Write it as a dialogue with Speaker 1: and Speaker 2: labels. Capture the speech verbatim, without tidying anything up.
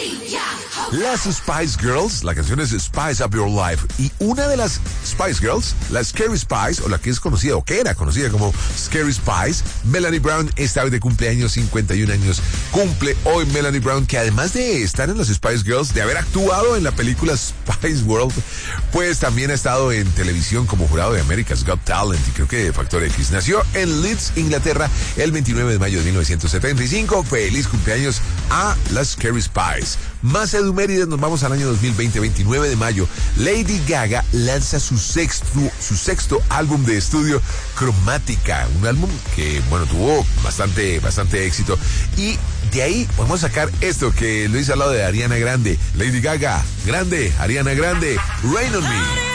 Speaker 1: Las Spice Girls, la canción es Spice Up Your Life, y una de las Spice Girls, la Scary Spice, o la que es conocida, o que era conocida como Scary Spice, Melanie Brown, está hoy de cumpleaños, cincuenta y un años, cumple hoy Melanie Brown, que además de estar en las Spice Girls, de haber actuado en la película Spice World, pues también ha estado en televisión como jurado de America's Got Talent, y creo que de Factor X. Nació en Leeds, Inglaterra, el veintinueve de mayo de mil novecientos setenta y cinco. Feliz cumpleaños a las Scary Spice. Más edumérides, nos vamos al año dos mil veinte, veintinueve de mayo. Lady Gaga lanza su sexto, su sexto álbum de estudio, Chromatica, un álbum que, bueno, tuvo bastante, bastante éxito. Y de ahí podemos sacar esto que lo hice al lado de Ariana Grande. Lady Gaga, grande, Ariana Grande, Rain on Me.